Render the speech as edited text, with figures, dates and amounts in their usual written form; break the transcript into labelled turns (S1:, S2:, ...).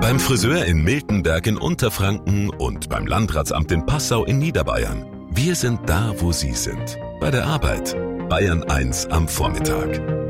S1: Beim Friseur in Miltenberg in Unterfranken und beim Landratsamt in Passau in Niederbayern. Wir sind da, wo Sie sind. Bei der Arbeit. Bayern 1 am Vormittag.